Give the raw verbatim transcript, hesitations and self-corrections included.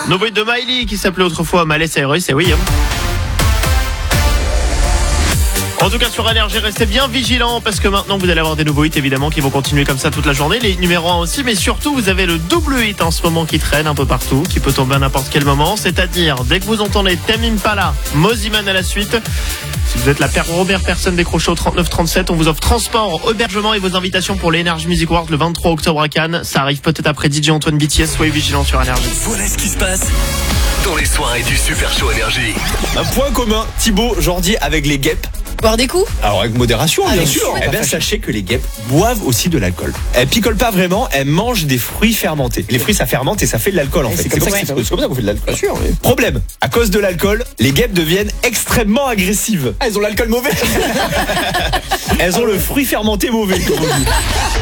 Nouveau hit de Miley qui s'appelait autrefois Miley Cyrus, et oui. Hein. En tout cas sur Énergie, restez bien vigilants parce que maintenant vous allez avoir des nouveaux hits évidemment qui vont continuer comme ça toute la journée, les numéros un aussi, mais surtout vous avez le double hit en ce moment qui traîne un peu partout, qui peut tomber à n'importe quel moment, c'est-à-dire dès que vous entendez Tame Impala, Mosiman à la suite. Si vous êtes la première personne décrochée au trente-neuf trente-sept, on vous offre transport, hébergement et vos invitations pour l'Energy Music Awards le vingt-trois octobre à Cannes. Ça arrive peut-être après D J Antoine B T S, soyez vigilants sur Énergie. Voilà ce qui se passe dans les soirées du Super Show Énergie. Un point commun, Thibaut, Jordi avec les guêpes. Boire des coups. Alors avec modération, bien Avec sûr. chouette. Eh bien sachez que les guêpes boivent aussi de l'alcool. Elles picolent pas vraiment, elles mangent des fruits fermentés. Les fruits ça fermente et ça fait de l'alcool en fait. c'est comme ça pour que c'est comme ça qu'on fait de l'alcool. Bien sûr. Oui. Problème, à cause de l'alcool, les guêpes deviennent extrêmement agressives. Ah, elles ont l'alcool mauvais. Elles ont le fruit fermenté mauvais, comme on dit.